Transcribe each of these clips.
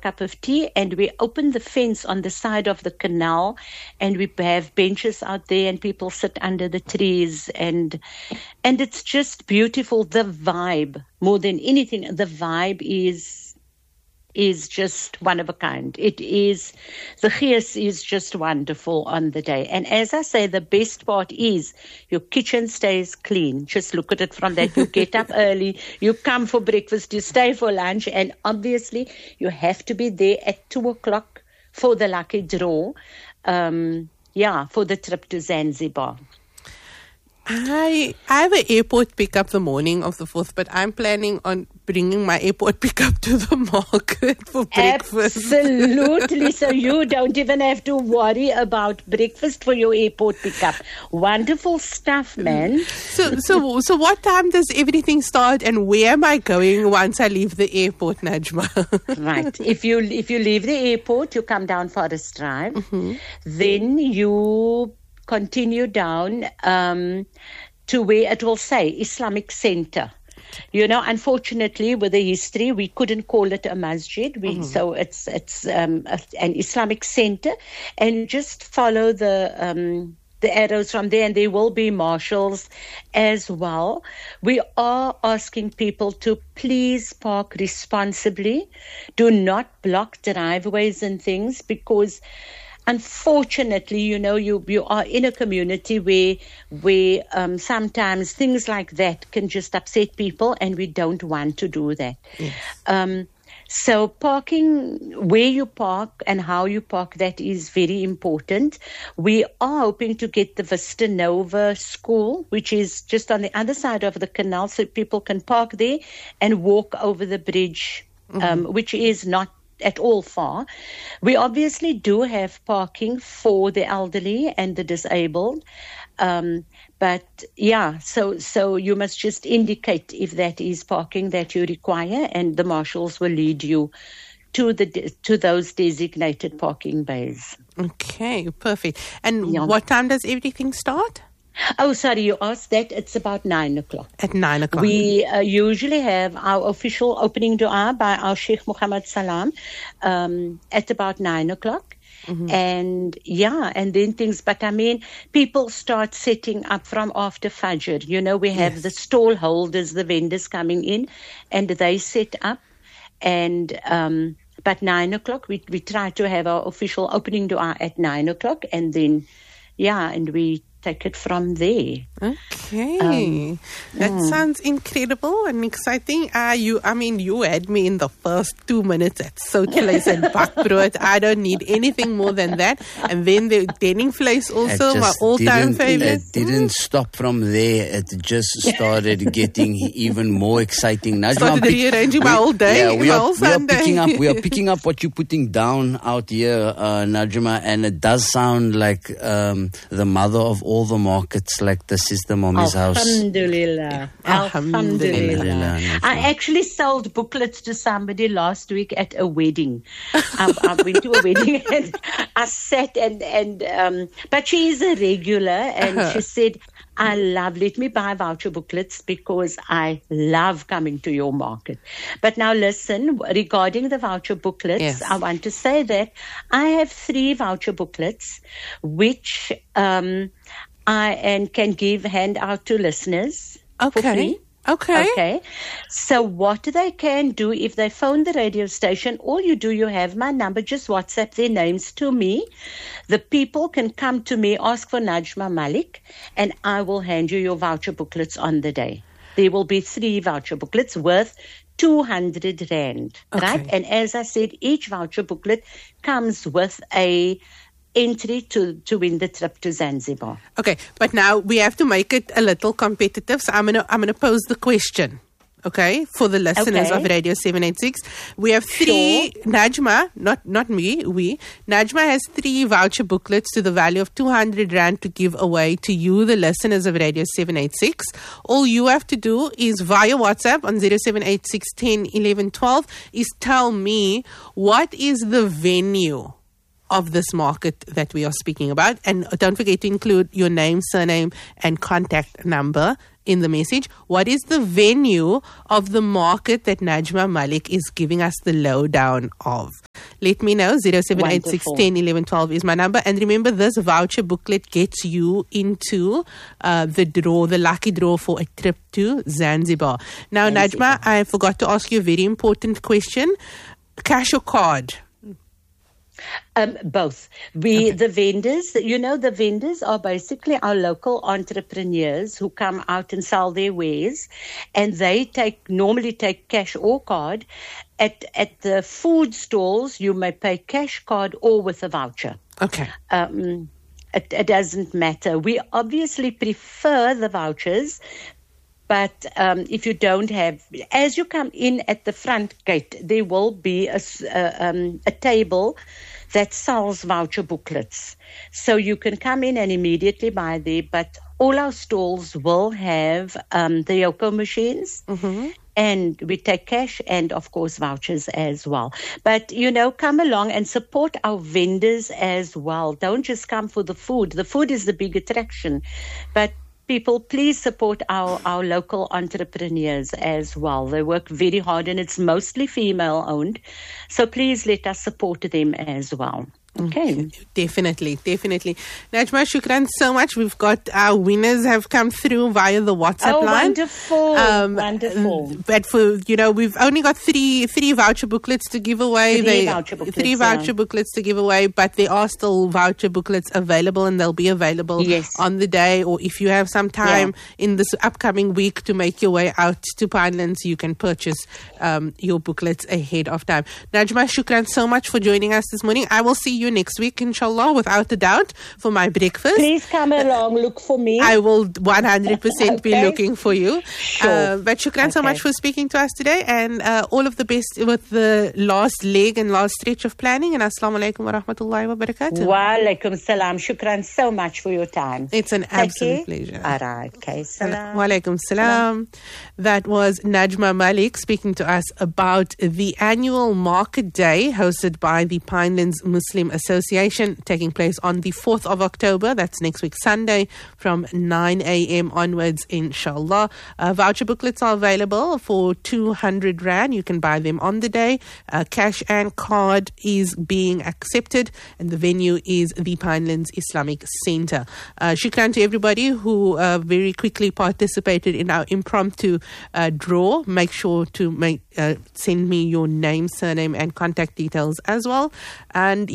cup of tea, and we open the fence on the side of the canal, and we have benches out there, and people sit under the trees, and it's just beautiful. The vibe, more than anything, the vibe is just one of a kind. It is, the gees is just wonderful on the day. And as I say, the best part is your kitchen stays clean. Just look at it from that. You get up early, you come for breakfast, you stay for lunch, and obviously you have to be there at 2:00 for the lucky draw, for the trip to Zanzibar. I have an airport pickup the morning of the 4th, but I'm planning on bringing my airport pickup to the market for breakfast. Absolutely. So you don't even have to worry about breakfast for your airport pickup. Wonderful stuff, man. So what time does everything start, and where am I going once I leave the airport, Najma? Right. If you leave the airport, you come down Forest Drive. Mm-hmm. Then you continue down to where it will say Islamic Center. You know, unfortunately, with the history, we couldn't call it a masjid. So it's an Islamic center, and you just follow the arrows from there, and there will be marshals as well. We are asking people to please park responsibly. Do not block driveways and things, because unfortunately, you know, you are in a community where sometimes things like that can just upset people, and we don't want to do that. Yes. So parking, where you park and how you park, that is very important. We are hoping to get the Vista Nova School, which is just on the other side of the canal, so people can park there and walk over the bridge, which is not at all far. We obviously do have parking for the elderly and the disabled, but yeah, so you must just indicate if that is parking that you require, and the marshals will lead you to those designated parking bays. Okay, perfect. And what time does everything start? Oh, sorry, you asked that. It's about 9:00. At 9:00. We usually have our official opening dua by our Sheikh Muhammad Salam at about 9:00. Mm-hmm. And then things, but I mean, people start setting up from after Fajr. You know, we have the stall holders, the vendors coming in, and they set up, and but 9:00, we try to have our official opening dua at 9:00, and then, and we take it from there. Okay. That sounds incredible and exciting. You had me in the first 2 minutes at Soutjie and bakbrood. I don't need anything more than that. And then the Denningvleis also, my all-time favorite. It didn't stop from there. It just started getting even more exciting. Started rearranging my whole day. Yeah, we are picking up what you're putting down out here, Najma, and it does sound like the mother of all the markets, like this is the mommy's house. Alhamdulillah. Alhamdulillah. I actually sold booklets to somebody last week at a wedding. I went to a wedding and I sat but she is a regular, and she said, let me buy voucher booklets because I love coming to your market. But now listen, regarding the voucher booklets, I want to say that I have 3 voucher booklets, which I can hand out to listeners for free. Okay. So what they can do, if they phone the radio station, all you do, you have my number, just WhatsApp their names to me. The people can come to me, ask for Najma Malik, and I will hand you your voucher booklets on the day. There will be 3 voucher booklets worth 200 Rand, right? And as I said, each voucher booklet comes with a entry to win the trip to Zanzibar. Okay, but now we have to make it a little competitive. So I'm gonna pose the question, for the listeners of Radio 786. We have 3, Najma, not me, Najma has 3 voucher booklets to the value of 200 Rand to give away to you, the listeners of Radio 786. All you have to do is via WhatsApp on 0786 10 11 12 is tell me what is the venue of this market that we are speaking about. And don't forget to include your name, surname, and contact number in the message. What is the venue of the market that Najma Malik is giving us the lowdown of? let me know. 0786 10 11 12 is my number. And remember, this voucher booklet gets you into the lucky draw for a trip to Zanzibar. Now, Najma, I forgot to ask you a very important question. Cash or card? Both. The vendors, the vendors are basically our local entrepreneurs who come out and sell their wares, and they normally take cash or card. At the food stalls, you may pay cash, card, or with a voucher. Okay. It doesn't matter. We obviously prefer the vouchers, but if you don't have, as you come in at the front gate, there will be a table that sells voucher booklets. So you can come in and immediately buy there, but all our stalls will have the Yoco machines, and we take cash and, of course, vouchers as well. But, come along and support our vendors as well. Don't just come for the food. The food is the big attraction, but people, please support our local entrepreneurs as well. They work very hard, and it's mostly female-owned. So please let us support them as well. Okay. Definitely. Najma, shukran so much. We've got our winners have come through via the WhatsApp line. Wonderful. But we've only got three voucher booklets to give away. Three voucher booklets to give away, but there are still voucher booklets available, and they'll be available on the day, or if you have some time in this upcoming week to make your way out to Pinelands, you can purchase your booklets ahead of time. Najma, shukran so much for joining us this morning. I will see you next week, inshallah, without a doubt, for my breakfast. Please come along, look for me. I will 100% be looking for you. Sure. But shukran so much for speaking to us today, and all of the best with the last leg and last stretch of planning. And assalamu alaikum wa rahmatullahi wa barakatuh. Wa alaikum salam. Shukran so much for your time. It's an absolute pleasure. All right. Okay. Salam. Wa alaikum salam. That was Najma Malik speaking to us about the annual market day hosted by the Pinelands Muslim Association, taking place on the 4th of October. That's next week, Sunday, from 9 a.m. onwards, inshallah. Voucher booklets are available for 200 Rand. You can buy them on the day. Cash and card is being accepted, and the venue is the Pinelands Islamic Center. Shukran to everybody who very quickly participated in our impromptu draw. Make sure to send me your name, surname, and contact details as well. And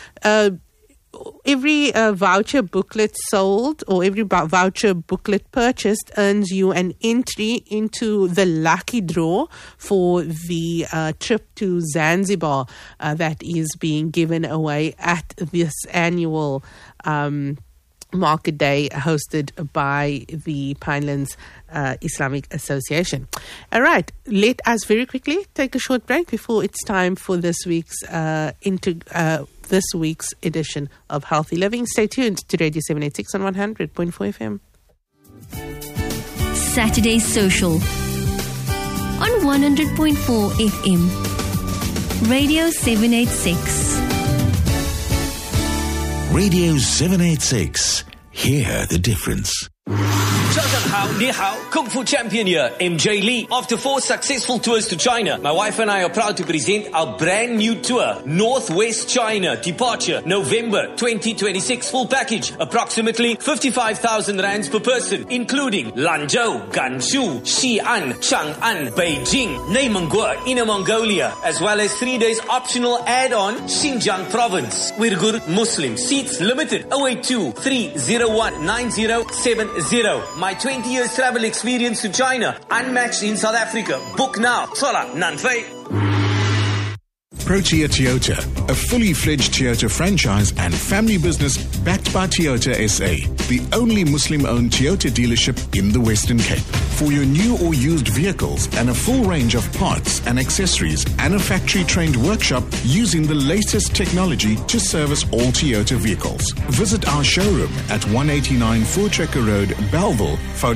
every voucher booklet sold, or every voucher booklet purchased, earns you an entry into the lucky draw for the trip to Zanzibar that is being given away at this annual market day hosted by the Pinelands Islamic Association. All right, let us very quickly take a short break before it's time for this week's edition of Healthy Living. Stay tuned to Radio 786 on 100.4 FM. Saturday Social on 100.4 FM. Radio 786. Radio 786. Hear the difference. 早上好，你好， Kung Fu Champion here, MJ Lee. After 4 successful tours to China, my wife and I are proud to present our brand new tour, Northwest China, departure November 2026, full package, approximately 55,000 rands per person, including Lanzhou, Gansu, Xi'an, Chang'an, Beijing, Neymangua, Inner Mongolia, as well as 3 days optional add-on, Xinjiang province. Uyghur Muslim, seats limited, 082-301-9070. My 20 years travel experience to China, unmatched in South Africa. Book now. Sola Nanfei. Protea Toyota, a fully fledged Toyota franchise and family business backed by Toyota SA, the only Muslim-owned Toyota dealership in the Western Cape. For your new or used vehicles and a full range of parts and accessories, and a factory-trained workshop using the latest technology to service all Toyota vehicles. Visit our showroom at 189 Voortrekker Road, Bellville, phone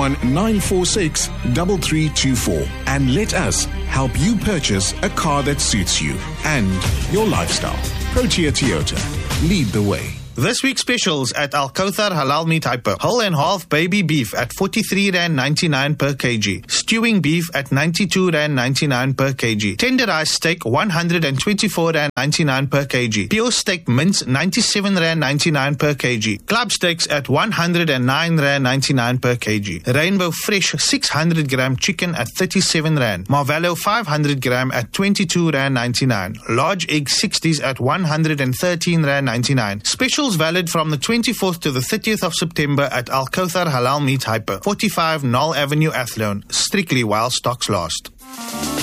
021-946-3324, and let us help you purchase a car that suits you and your lifestyle. Protea Toyota. Lead the way. This week's specials at Al Kauthar Halal Meat Hyper. Whole and half baby beef at 43 Rand 99 per kg. Stewing beef at 92 Rand 99 per kg. Tenderized steak 124 Rand 99 per kg. Pure steak mince 97 Rand 99 per kg. Club steaks at 109 Rand 99 per kg. Rainbow Fresh 600 gram chicken at 37 Rand. Marvello 500 gram at 22 Rand 99. Large egg 60s at 113 Rand 99. Specials valid from the 24th to the 30th of September at Al Kauthar Halal Meat Hyper, 45 Knoll Avenue, Athlone. Strictly while stocks last.